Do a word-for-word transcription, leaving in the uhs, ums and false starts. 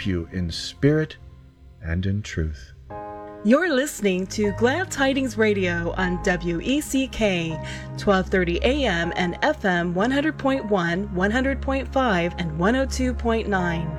you in spirit and in truth. You're listening to Glad Tidings Radio on W E C K, twelve thirty a.m. and F M one hundred point one, one hundred point five, and one oh two point nine.